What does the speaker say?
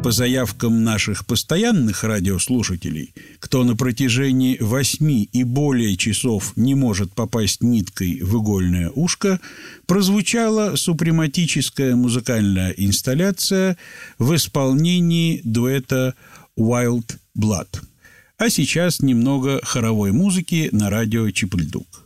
По заявкам наших постоянных радиослушателей, кто на протяжении 8 и более часов не может попасть ниткой в игольное ушко, прозвучала супрематическая музыкальная инсталляция в исполнении дуэта Wild Blood. А сейчас немного хоровой музыки на радио Чип-Ль-Дук.